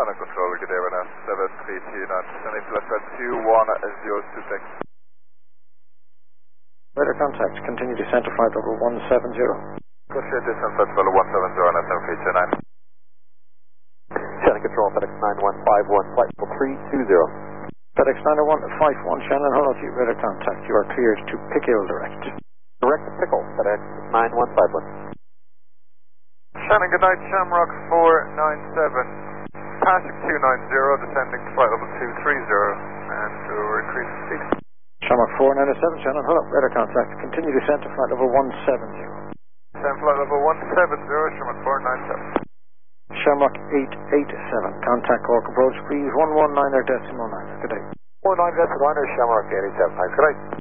Channel Control, good day, Renat 732, descending to left at 21026. Radar contact, continue descent to flight level 170. Good share, descent flight level 170 on SM329. Channel Control, FedEx 9151, flight level 320. FedEx 9151, Shannon, hello to you, radar contact. You are cleared to Pickhill direct. Direct to Pickle, FedEx 9151. Shannon, good night, Shamrock 497. Passing 290, descending to flight level 230, and we'll increase speed. Shamrock 497, Shannon, hello, radar contact. Continue descent to flight level 170. Descend flight level 170, Shamrock 497. Shamrock 887, contact call approach, please 119er decimal 9. Good day. 49 decimal 9er, Shamrock 887, good day.